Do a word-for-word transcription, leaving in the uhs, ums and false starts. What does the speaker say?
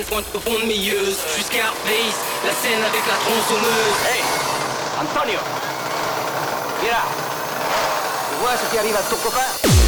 Meilleuse jusqu'à Face, la scène avec la tronçonneuse. Hey, Antonio, viens là. Tu vois ce qui arrive à ton copain?